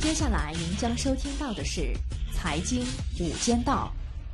接下来您将收听到的是财经午间道。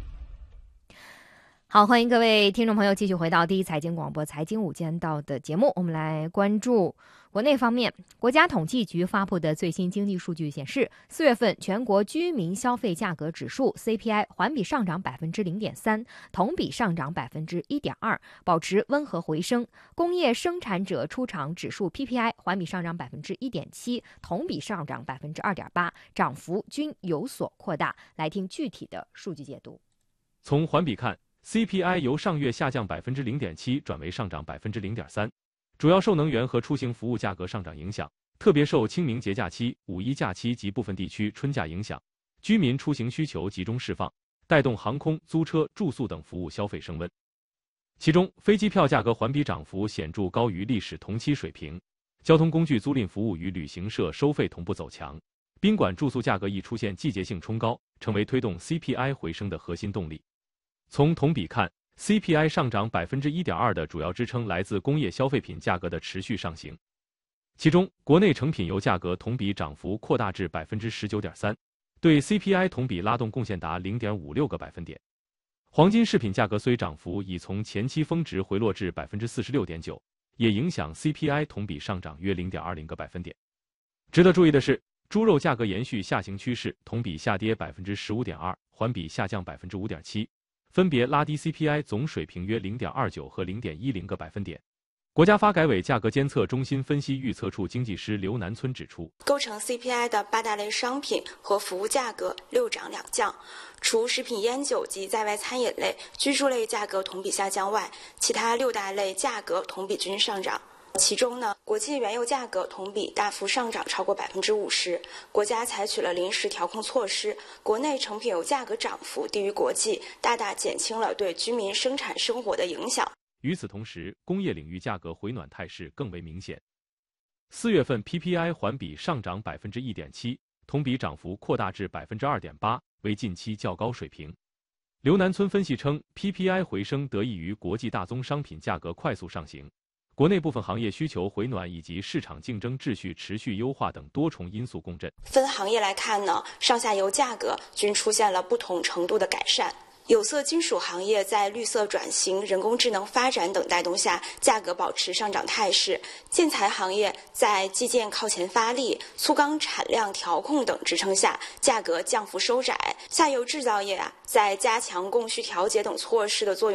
好，欢迎各位听众朋友继续回到第一财经广播财经午间道的节目。我们来关注国内方面，国家统计局发布的最新经济数据显示，4月份全国居民消费价格指数 CPI 环比上涨 0.3%， 同比上涨 1.2%， 保持温和回升。工业生产者出厂指数 PPI 环比上涨 1.7%， 同比上涨 2.8%， 涨幅均有所扩大。来听具体的数据解读。 从环比看， CPI 由上月下降 0.7% 转为上涨 0.3%， 主要受能源和出行服务价格上涨影响，特别受清明节假期、五一假期及部分地区春假影响，居民出行需求集中释放，带动航空、租车、住宿等服务消费升温。其中，飞机票价格环比涨幅显著高于历史同期水平，交通工具租赁服务与旅行社收费同步走强，宾馆住宿价格亦出现季节性冲高，成为推动 CPI 回升的核心动力。从同比看， CPI 上涨 1.2% 的主要支撑来自工业消费品价格的持续上行，其中国内成品油价格同比涨幅扩大至 19.3%， 对 CPI 同比拉动贡献达 0.56个百分点。黄金饰品价格虽涨幅已从前期峰值回落至 46.9%， 也影响 CPI 同比上涨约 0.20个百分点。值得注意的是，猪肉价格延续下行趋势，同比下跌 15.2%， 环比下降 5.7%，分别拉低 CPI 总水平约 0.29 和 0.10个百分点。国家发改委价格监测中心分析预测处经济师刘南村指出， 构成 CPI 的8大类商品和服务价格6涨2降，除食品烟酒及在外餐饮类、居住类价格同比下降外，其他6大类价格同比均上涨。其中呢，国际原油价格同比大幅上涨超过 50%， 国家采取了临时调控措施，国内成品油价格涨幅低于国际，大大减轻了对居民生产生活的影响。 与此同时，工业领域价格回暖态势更为明显。4月份 PPI 环比上涨 1.7%， 同比涨幅扩大至 2.8%， 为近期较高水平。刘南村分析称， PPI 回升得益于国际大宗商品价格快速上行，国内部分行业需求回暖以及市场竞争秩序持续优化等多重因素共振。 分行业来看呢，上下游价格均出现了不同程度的改善。有色金属行业在绿色转型、人工智能发展等带动下，价格保持上涨态势；建材行业在基建靠前发力、粗钢产量调控等支撑下，价格降幅收窄；下游制造业在加强供需调节等措施的作用